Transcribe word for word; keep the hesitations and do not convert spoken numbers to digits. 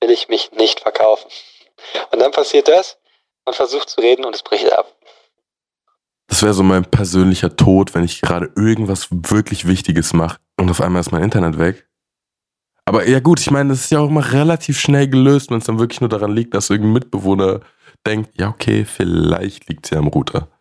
will ich mich nicht verkaufen. Und dann passiert das, man versucht zu reden und es bricht ab. Das wäre so mein persönlicher Tod, wenn ich gerade irgendwas wirklich Wichtiges mache und auf einmal ist mein Internet weg. Aber ja gut, ich meine, das ist ja auch immer relativ schnell gelöst, wenn es dann wirklich nur daran liegt, dass irgendein Mitbewohner denkt, ja okay, vielleicht liegt es ja am Router.